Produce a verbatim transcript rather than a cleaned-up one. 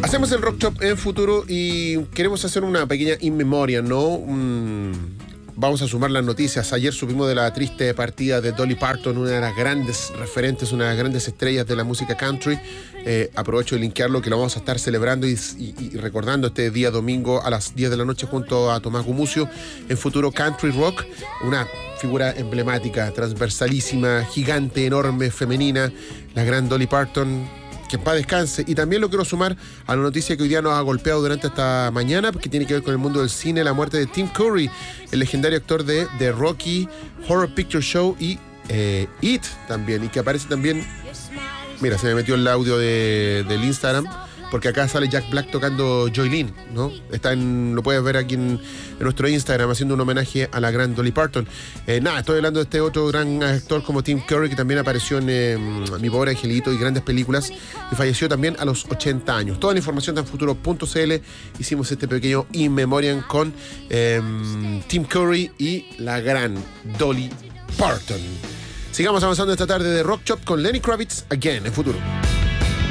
Hacemos el Rock Shop en futuro y queremos hacer una pequeña in memoria, ¿no? Un... Vamos a sumar las noticias. Ayer supimos de la triste partida de Dolly Parton, una de las grandes referentes, una de las grandes estrellas de la música country. Eh, aprovecho de linkearlo, que lo vamos a estar celebrando y, y, y recordando este día domingo a las diez de la noche junto a Tomás Gumucio en Futuro Country Rock. Una figura emblemática, transversalísima, gigante, enorme, femenina, la gran Dolly Parton. Que en paz descanse. Y también lo quiero sumar a la noticia que hoy día nos ha golpeado durante esta mañana, que tiene que ver con el mundo del cine, la muerte de Tim Curry, el legendario actor de The Rocky Horror Picture Show y eh, It también, y que aparece también. Mira, se me metió el audio de, del Instagram, porque acá sale Jack Black tocando Joylene, ¿no? Está en, lo puedes ver aquí en, en nuestro Instagram, haciendo un homenaje a la gran Dolly Parton. Eh, nada, estoy hablando de este otro gran actor como Tim Curry, que también apareció en eh, Mi Pobre Angelito y grandes películas, y falleció también a los ochenta años. Toda la información en futuro punto c l. Hicimos este pequeño in memoriam con eh, Tim Curry y la gran Dolly Parton. Sigamos avanzando esta tarde de Rock Shop con Lenny Kravitz, Again, en futuro.